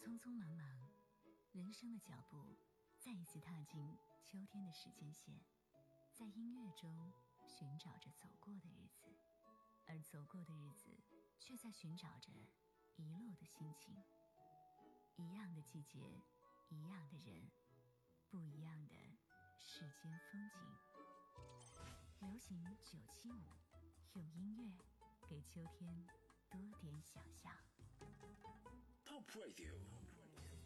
匆匆忙忙，人生的脚步再一次踏进秋天的时间线，在音乐中寻找着走过的日子，而走过的日子却在寻找着遗落的心情。一样的季节，一样的人，不一样的世间风景。流行975，用音乐给秋天多点想象。 Top Radio